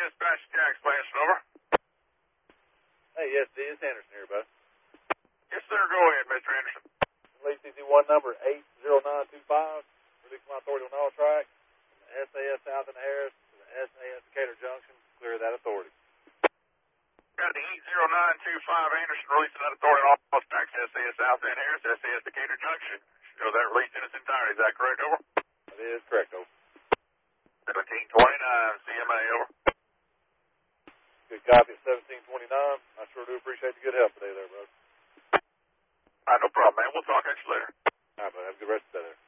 dispatch Jack Expansion, over. Hey, yes, D. It's Anderson here, bud. Yes, sir. Go ahead, Mr. Anderson. Lead CC1 number 80925. Release my authority on all tracks. From the SAS South and Harris to the SAS Decatur Junction. Clear that authority. Got the 80925 Anderson releasing that authority on all tracks. SAS South and Harris, SAS Decatur Junction. Show that release in its entirety. Is that correct, over? That is correct, over. 1729 CMA, over. Good copy at 1729. I sure do appreciate the good help today there, brother. All right, no problem, man. We'll talk at you later. All right, bud. Have a good rest of the day there.